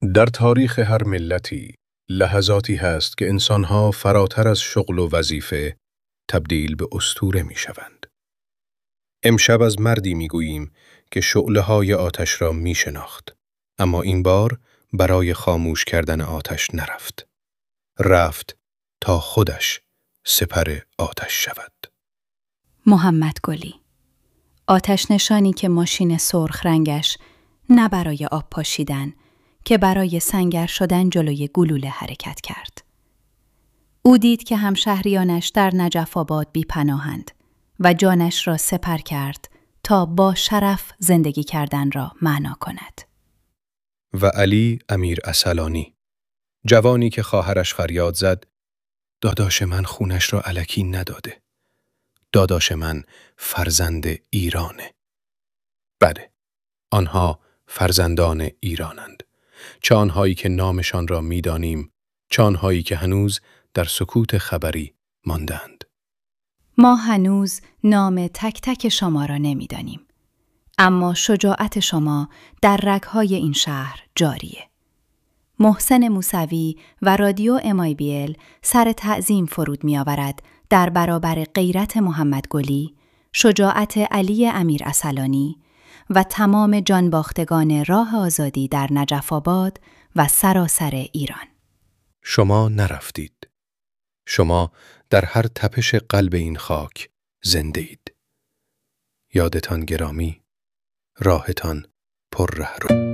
در تاریخ هر ملتی لحظاتی هست که انسانها فراتر از شغل و وظیفه تبدیل به اسطوره می شوند. امشب از مردی می گوییم که شعله‌های آتش را می شناخت، اما این بار برای خاموش کردن آتش نرفت. رفت تا خودش سپر آتش شود. محمد گلی، آتش نشانی که ماشین سرخ رنگش نه برای آب پاشیدن که برای سنگر شدن جلوی گلوله حرکت کرد. او دید که همشهریانش در نجف آباد بی پناهند و جانش را سپر کرد تا با شرف زندگی کردن را معنا کند. و علی امیر اصلانی، جوانی که خواهرش فریاد زد: داداش من خونش را الکی نداده. داداش من فرزند ایرانه. بله، آنها فرزندان ایرانند. چه آنهایی که نامشان را می‌دانیم، چه آنهایی که هنوز در سکوت خبری ماندند. ما هنوز نام تک تک شما را نمی‌دانیم، اما شجاعت شما در رگ‌های این شهر جاریه. محسن موسوی و رادیو MIBL سر تعظیم فرود می‌آورد در برابر غیرت محمد گلی، شجاعت علی امیر اصلانی و تمام جانباختگان راه آزادی در نجف آباد و سراسر ایران. شما نرفتید. شما در هر تپش قلب این خاک زنده اید. یادتان گرامی، راهتان پر رهرو.